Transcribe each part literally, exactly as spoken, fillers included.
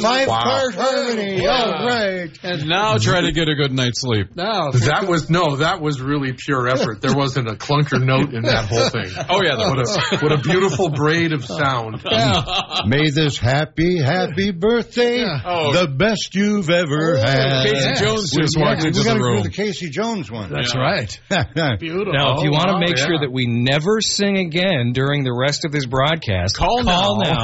Five-part wow. harmony. Wow. All right. And now try to get a good night's sleep. Now That was, no, that was really pure effort. There wasn't a clunker note in that whole thing. Oh, yeah. What a, what a beautiful braid of sound. Yeah. May this happy, happy birthday Yeah. Oh. the best you've ever Oh, had. Casey Yeah. Jones We- just yeah, walked into we gotta the room. do the Casey Jones one. That's Yeah. right. Beautiful. Now, if you Oh, want to wow, make yeah. sure that we never sing again during the rest of this broadcast, Call, call now.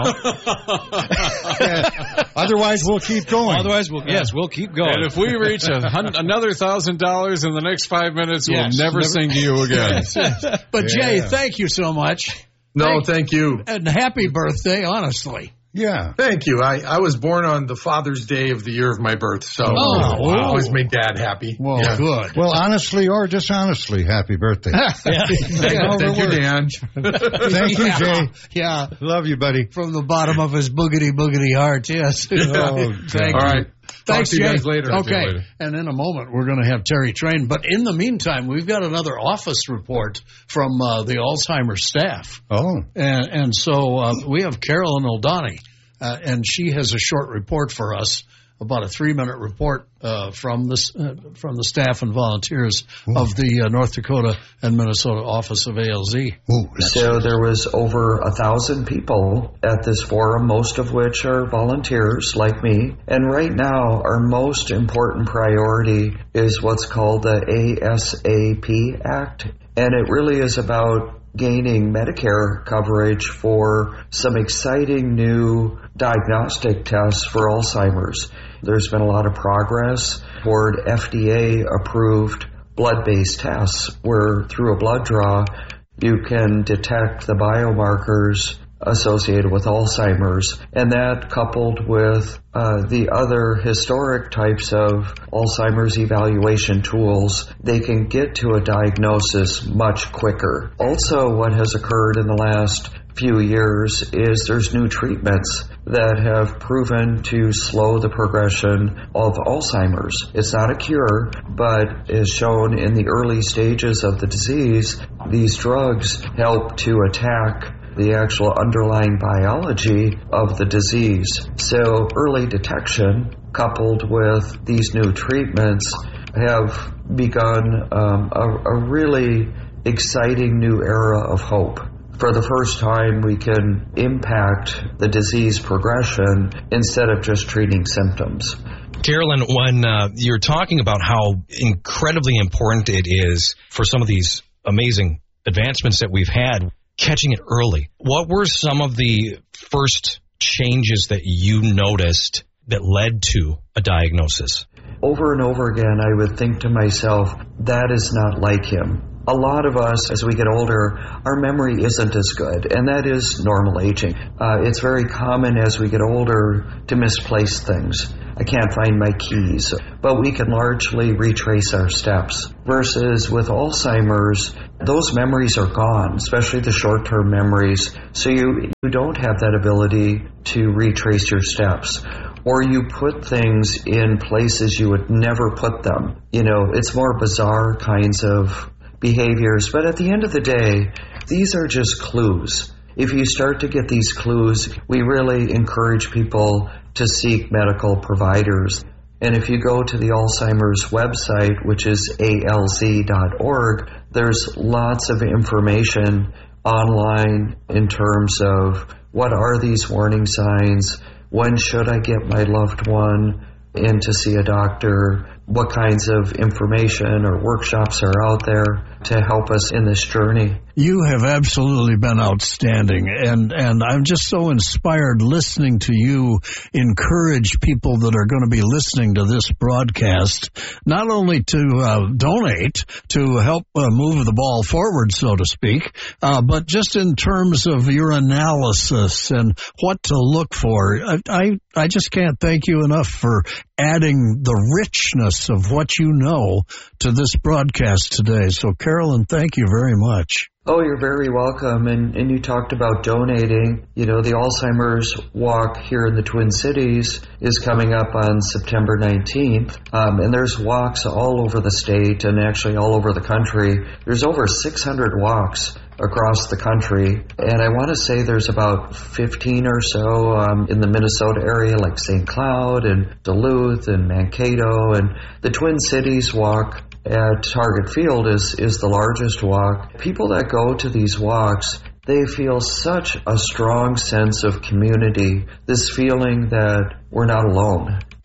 Yeah. Otherwise, we'll keep going. Otherwise, we'll, yes, we'll keep going. And if we reach a hun- another thousand dollars in the next five minutes, Yes. we'll never, Never- sing to you again. But, Jay, Yeah. thank you so much. No, thank you. And happy birthday, honestly. Yeah. Thank you. I, I was born on the Father's Day of the year of my birth, so Oh, uh, wow. always made Dad happy. Well, Yeah. Good. Well, honestly or dishonestly, happy birthday. Thank, thank you, Dan. Thank you, Yeah. Jay. Yeah, Love you, buddy. from the bottom of his boogity boogity heart, yes. Oh, Thank All you. right. Thanks, Talk to you Jay. guys later. Okay, See you later. and in a moment we're going to have Terry Train. But in the meantime, we've got another office report from uh, the Alzheimer's staff. Oh. And, and so uh, we have Carolyn O'Donnell, uh, and she has a short report for us, about a three-minute report uh, from this uh, from the staff and volunteers of the uh, North Dakota and Minnesota Office of A L Z. Ooh, that's- So there was over a thousand people at this forum, most of which are volunteers like me. And right now, our most important priority is what's called the A S A P Act. And it really is about gaining Medicare coverage for some exciting new diagnostic tests for Alzheimer's. There's been a lot of progress toward F D A-approved blood-based tests where through a blood draw you can detect the biomarkers associated with Alzheimer's, and that coupled with uh, the other historic types of Alzheimer's evaluation tools, they can get to a diagnosis much quicker. Also, what has occurred in the last few years is there's new treatments that have proven to slow the progression of Alzheimer's. It's not a cure, but is shown in the early stages of the disease, these drugs help to attack the actual underlying biology of the disease. So early detection coupled with these new treatments have begun um, a, a really exciting new era of hope. For the first time, we can impact the disease progression instead of just treating symptoms. Carolyn, when uh, you're talking about how incredibly important it is for some of these amazing advancements that we've had, catching it early, what were some of the first changes that you noticed that led to a diagnosis? Over and over again, I would think to myself, that is not like him. A lot of us, as we get older, our memory isn't as good, and that is normal aging. Uh, it's very common as we get older to misplace things. I can't find my keys, but we can largely retrace our steps. Versus with Alzheimer's, those memories are gone, especially the short-term memories, so you, you don't have that ability to retrace your steps. Or you put things in places you would never put them. You know, it's more bizarre kinds of behaviors, but at the end of the day, these are just clues. If you start to get these clues, we really encourage people to seek medical providers. And if you go to the Alzheimer's website, which is A L Z dot org, there's lots of information online in terms of what are these warning signs, when should I get my loved one in to see a doctor, what kinds of information or workshops are out there to help us in this journey. You have absolutely been outstanding, and, and I'm just so inspired listening to you encourage people that are going to be listening to this broadcast, not only to uh, donate, to help uh, move the ball forward, so to speak, uh, but just in terms of your analysis and what to look for. I, I, I just can't thank you enough for adding the richness of what you know to this broadcast today. So, Carolyn, thank you very much. Oh, you're very welcome. And, and you talked about donating. You know, the Alzheimer's Walk here in the Twin Cities is coming up on September nineteenth. Um, and there's walks all over the state and actually all over the country. There's over six hundred walks across the country. And I want to say there's about fifteen or so um, in the Minnesota area, like Saint Cloud and Duluth and Mankato. And the Twin Cities Walk at Target Field is, is the largest walk. People that go to these walks, they feel such a strong sense of community, this feeling that we're not alone.